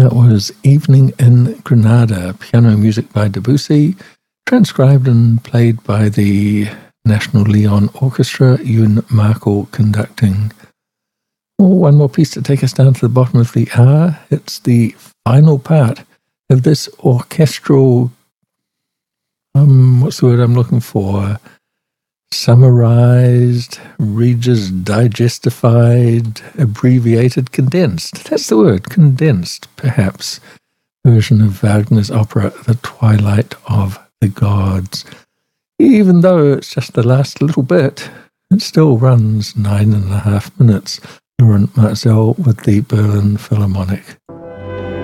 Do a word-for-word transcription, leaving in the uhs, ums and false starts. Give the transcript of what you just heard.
That was Evening in Granada, piano music by Debussy, transcribed and played by the National Lyon Orchestra, Youn Marco conducting. Oh, one more piece to take us down to the bottom of the hour. It's the final part of this orchestral, um, what's the word I'm looking for? Summarized, Reader's Digestified, abbreviated, condensed. That's the word, condensed, perhaps, version of Wagner's opera, The Twilight of the Gods. Even though it's just the last little bit, it still runs nine and a half minutes. Laurent Marcel with the Berlin Philharmonic.